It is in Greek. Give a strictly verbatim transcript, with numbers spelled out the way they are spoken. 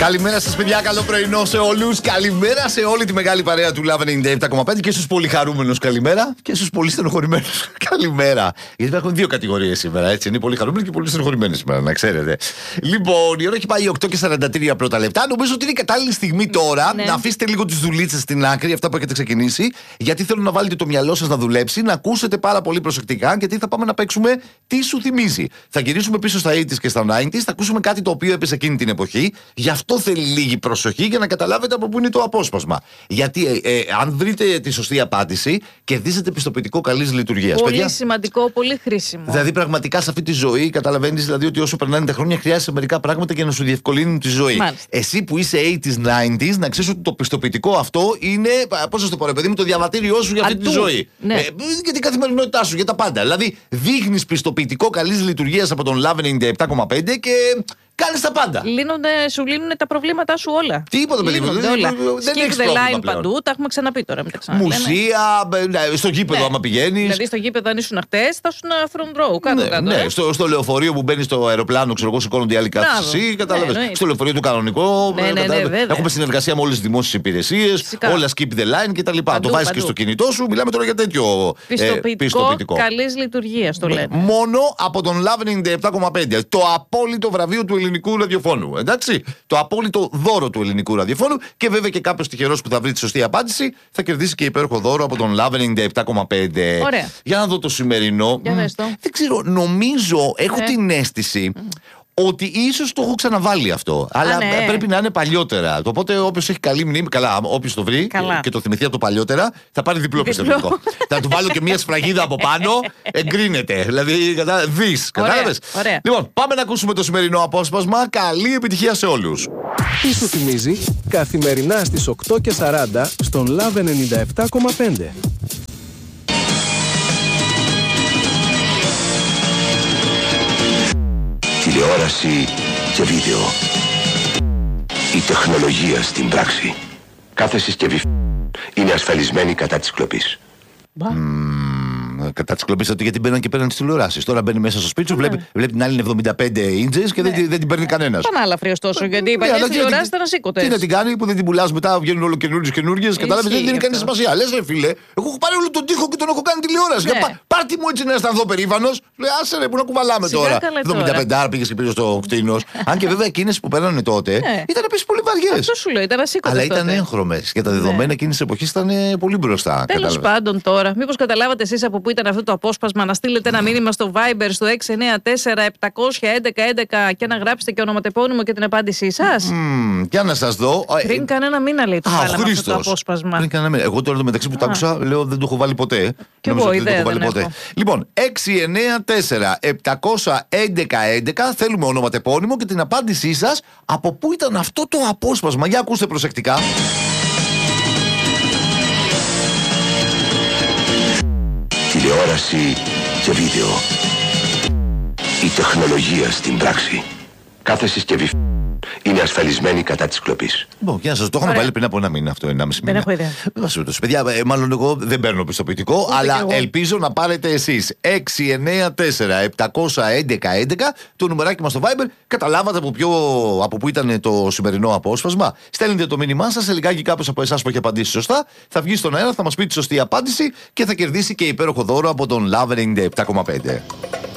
Καλημέρα σας, παιδιά. Καλό πρωινό σε όλους. Καλημέρα σε όλη τη μεγάλη παρέα του Love ενενήντα επτά κόμμα πέντε και στους πολύ χαρούμενους. Καλημέρα και στους πολύ στενοχωρημένους. Καλημέρα. Γιατί υπάρχουν δύο κατηγορίες σήμερα, έτσι. Είναι πολύ χαρούμενοι και πολύ στενοχωρημένοι σήμερα, να ξέρετε. Λοιπόν, η ώρα έχει πάει οκτώ και σαράντα τρία πρώτα λεπτά. Νομίζω ότι είναι η κατάλληλη στιγμή τώρα ναι. να αφήσετε λίγο τις δουλίτσες στην άκρη, αυτά που έχετε ξεκινήσει. Γιατί θέλω να βάλετε το μυαλό σας να δουλέψει, να ακούσετε πάρα πολύ προσεκτικά, γιατί θα πάμε να παίξουμε τι σου θυμίζει. Θα γυρίσουμε πίσω στα ογδόντα και στα ενενήντα, θα ακούσουμε κάτι το οποίο έπεσε εκείνη την εποχή. Γι' αυτό θέλει λίγη προσοχή για να καταλάβετε από πού είναι το απόσπασμα. Γιατί ε, ε, αν βρείτε τη σωστή απάντηση, κερδίζετε πιστοποιητικό καλής λειτουργίας. Πολύ παιδιά, σημαντικό, πολύ χρήσιμο. Δηλαδή, πραγματικά σε αυτή τη ζωή καταλαβαίνεις δηλαδή, ότι όσο περνάνε τα χρόνια, χρειάζεσαι μερικά πράγματα για να σου διευκολύνουν τη ζωή. Μάλιστα. Εσύ που είσαι ογδόντα ενενήντα, να ξέρεις ότι το πιστοποιητικό αυτό είναι, πώς θα το πω, ρε παιδί μου, το διαβατήριό σου για αυτή Αντού. τη ζωή. Ναι. Ε, για την καθημερινότητά σου, για τα πάντα. Δηλαδή, δείχνεις πιστοποιητικό καλής λειτουργίας από τον Love ενενήντα επτά κόμμα πέντε και κάνεις τα πάντα. Λύνονται, σου λύνουν τα προβλήματά σου όλα. Τίποτα, παιδί μου. Λύνονται όλα. Δεν Skip έχεις the πρόβλημα line πλέον. παντού, τα έχουμε ξαναπεί τώρα. Μην τα ξαναλέμε. Μουσεία, ναι, στο γήπεδο, Ναι. άμα πηγαίνεις. Δηλαδή, στο γήπεδο, αν ήσουν χτες, θα ήσουν front row. Κάτω, Ναι, κάτω. ναι. Ε. Στο, στο λεωφορείο που μπαίνει στο αεροπλάνο, ξέρω εγώ, σηκώνονται οι άλλοι κάθεσαι εσύ. Κατάλαβες. Ναι, στο λεωφορείο του κανονικό. Ναι, ναι, ναι, κατάλαβες. βέβαια. Έχουμε συνεργασία με όλες τις δημόσιες υπηρεσίες. Φυσικά. Όλα skip the line κτλ. Το βάζεις και στο κινητό σου. Μιλάμε τώρα για τέτοιο Πιστοποιητικό, ε, πιστοποιητικό. καλής λειτουργίας το λένε. Μόνο από τον Love ενενήντα επτά κόμμα πέντε. Το απόλυτο βραβείο του ελληνικού ραδιοφώνου. Εντάξει. Το απόλυτο δώρο του ελληνικού ραδιοφώνου. Και βέβαια και κάποιος τυχερός που θα βρει τη σωστή απάντηση θα κερδίσει και υπέροχο δώρο από τον Love ενενήντα επτά κόμμα πέντε. Ωραία. Για να δω το σημερινό. Για δες το. Δεν ξέρω, νομίζω, έχω Ε. την αίσθηση ότι ίσως το έχω ξαναβάλει αυτό. Αλλά ναι. πρέπει να είναι παλιότερα. Οπότε όποιος έχει καλή μνήμη, καλά, όποιος το βρει Καλά. και το θυμηθεί από το παλιότερα, θα πάρει διπλό Διπλό. πιστοποιητικό. Θα του βάλω και μια σφραγίδα από πάνω, εγκρίνεται. Δηλαδή, κατά, δις. Κατάλαβες. Ωραία. Λοιπόν, πάμε να ακούσουμε το σημερινό απόσπασμα. Καλή επιτυχία σε όλους. Τι σου θυμίζει καθημερινά στις οκτώ και σαράντα στον Love ενενήντα επτά κόμμα πέντε. Τηλεόραση και βίντεο. Η τεχνολογία στην πράξη. Κάθε συσκευή είναι ασφαλισμένη κατά της κλοπής. Κατά τη κλοπή, γιατί μπαίναν και παίρναν τι τηλεοράσει. Τώρα μπαίνει μέσα στο σπίτι σου, βλέπει, βλέπει την άλλη είναι εβδομήντα πέντε ίντσες και δεν, τη- δεν την παίρνει κανένα. Πανάλαφρη ωστόσο, γιατί οι παλιές τηλεοράσεις ήταν ασήκωτες. Τι να την κάνει που δεν την πουλά μετά, βγαίνουν όλο καινούριε καινούριε. Κατάλαβε, δεν δίνει κανένα αυτό. σημασία. Λε, ρε φίλε, εγώ έχω πάρει όλο τον τοίχο και τον έχω κάνει τηλεόραση. Ναι. Για πά- πάρτι μου έτσι να αισθανθώ περήφανο. Λέει, άσε ρε, που να κουβαλάμε Σιγά τώρα. καλά εβδομήντα πέντε άρα πήγε και πήγε στο κτίνο. Αν και βέβαια εκείνε που παίρνανε τότε Ναι. ήταν επίση πολύ βαριέ. Αυτό σου λέω, ήταν ασήκωτες. Αλλά ήταν τότε. έγχρωμες και τα δεδομένα Ναι. εκείνη τη εποχή ήταν πολύ μπροστά. Τέλος κατάλαβες. πάντων τώρα, μήπως καταλάβατε εσείς από πού ήταν αυτό το απόσπασμα, να στείλετε ένα μήνυμα στο Viber στο έξι εννιά τέσσερα επτά ένα ένα ένα ένα και να γράψετε και ονοματεπώνυμο και την απάντησή σας. Μμμ, για να σας δω. Ε, Πριν κανένα μήνα λέει το Α, ο βάλαμε αυτό το Χρήστος. απόσπασμα. Πριν κανένα μήνα. Εγώ τώρα το μεταξύ που το άκουσα, λέω δεν το έχω βάλει ποτέ. Κι Νόμιζα εγώ, ότι δεν το ιδέα έχω βάλει δεν ποτέ. έχω. Λοιπόν, έξι εννιά τέσσερα επτά ένα ένα ένα. Θέλουμε ονοματεπώνυμο και την απάντησή σας από πού ήταν αυτό το απόσπασμα. Για ακούστε προσεκτικά. Τηλεόραση και βίντεο. Η τεχνολογία στην πράξη. Κάθε συσκευή είναι ασφαλισμένη κατά της κλοπής. Λοιπόν, για να σας το είχαμε Ωραία. βάλει πριν από ένα μήνα αυτό, ενάμιση μήνα. έχω ιδέα. Δεν μας ρωτήσω. Παιδιά, ε, μάλλον εγώ δεν παίρνω πιστοποιητικό, αλλά εγώ. ελπίζω να πάρετε εσείς. έξι εννιά τέσσερα επτά ένα ένα ένα, το νουμεράκι μας στο Viber. Καταλάβατε από, ποιο, από πού ήταν το σημερινό απόσπασμα. Στέλνετε το μήνυμά σας, σε λιγάκι κάποιος από εσάς που έχει απαντήσει σωστά. Θα βγει στον αέρα, θα μας πει τη σωστή απάντηση και θα κερδίσει και υπέροχο δώρο από τον Love ενενήντα επτά κόμμα πέντε.